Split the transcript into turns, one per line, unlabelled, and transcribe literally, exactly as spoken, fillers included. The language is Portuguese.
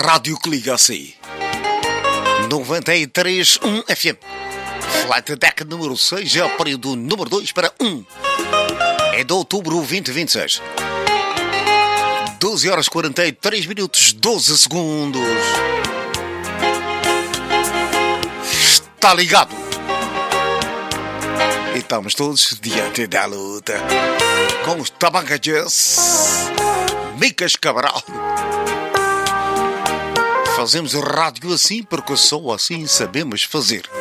rádio que liga assim. noventa e três ponto um F M. Flight Deck número seis é o período número dois para um. É de outubro de vinte e vinte e seis. doze horas e quarenta e três minutos, doze segundos. Está ligado? E estamos todos diante da luta. Com os tabancas Micas Cabral. Fazemos o rádio assim porque só assim sabemos fazer.